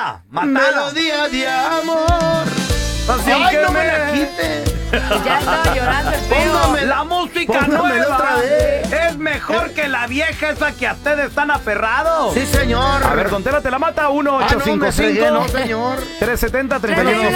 Matala. Melodía de amor. Así Ay, que no me la quite. Ya estaba llorando el feo. Póngame La música póngamela nueva otra vez. es mejor que la vieja esa que a ustedes están aferrados. Sí, señor. A ver, Don Tela te la mata. Ah, no, me fregué, no, señor. 1-855-370-3100.